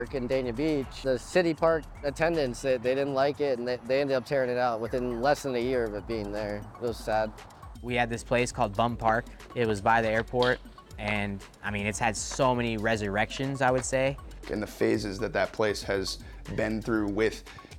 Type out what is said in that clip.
in Dania Beach. The city park attendants, they didn't like it, and they ended up tearing it out within less than a year of it being there. It was sad. We had this place called Bum Park. It was by the airport, and I mean, it's had so many resurrections, I would say. And the phases that that place has been through with